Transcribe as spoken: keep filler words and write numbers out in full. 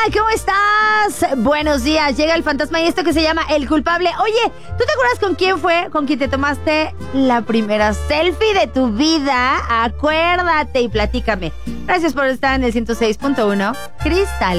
¿cómo estás? Buenos días. Llega el fantasma y esto que se llama El Culpable. Oye, ¿tú te acuerdas con quién fue con quien te tomaste la primera selfie de tu vida? Acuérdate y platícame. Gracias por estar en el ciento seis punto uno Cristal.